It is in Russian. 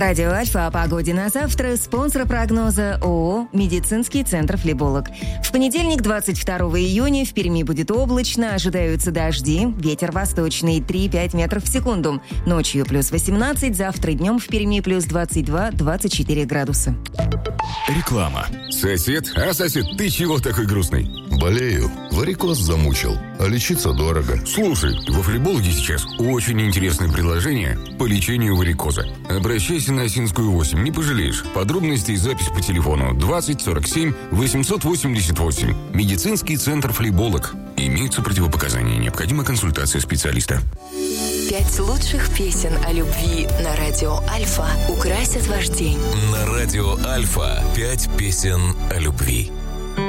Радио Альфа о погоде на завтра. Спонсор прогноза ООО «Медицинский центр Флиболог». В понедельник, 22 июня, в Перми будет облачно, ожидаются дожди, ветер восточный 3-5 метров в секунду. Ночью плюс 18, завтра днем в Перми плюс 22-24 градуса. Реклама. Сосед? А, сосед, ты чего такой грустный? Болею. Варикоз замучил. А лечиться дорого. Слушай, во Флибологе сейчас очень интересное предложение по лечению варикоза. Обращайся на Осинскую 8, не пожалеешь. Подробности и запись по телефону 20 47 888. Медицинский центр Флиболог. Имеются противопоказания. Необходима консультация специалиста. 5 лучших песен о любви на радио Альфа украсят ваш день. На радио Альфа 5 песен о любви.